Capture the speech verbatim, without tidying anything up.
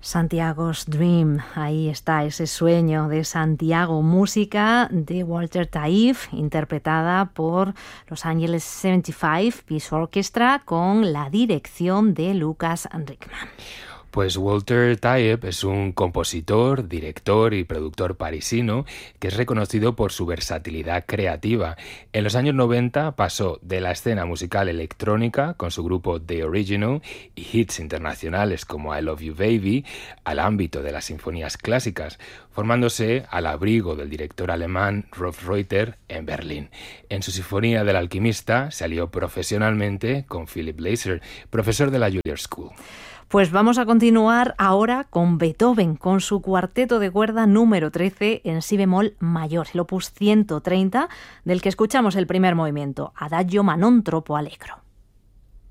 Santiago's Dream, ahí está ese sueño de Santiago, música de Walter Taif, interpretada por Los Angeles setenta y cinco Peace Orchestra con la dirección de Lucas Rickman. Pues Walter Taif es un compositor, director y productor parisino que es reconocido por su versatilidad creativa. En los años noventa pasó de la escena musical electrónica con su grupo The Original y hits internacionales como I Love You Baby al ámbito de las sinfonías clásicas, formándose al abrigo del director alemán Rolf Reuter en Berlín. En su Sinfonía del Alquimista se alió profesionalmente con Philip Glaser, profesor de la Juilliard School. Pues vamos a continuar ahora con Beethoven, con su cuarteto de cuerda número trece en si bemol mayor, el opus ciento treinta, del que escuchamos el primer movimiento, Adagio ma non troppo allegro.